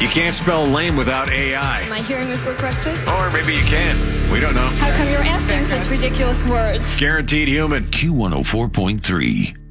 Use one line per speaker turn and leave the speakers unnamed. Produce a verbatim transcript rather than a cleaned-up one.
You can't spell lame without A I.
Am I hearing this word correctly?
Or maybe you can. We don't know.
How come you're asking such ridiculous words?
Guaranteed human.
Q one oh four point three.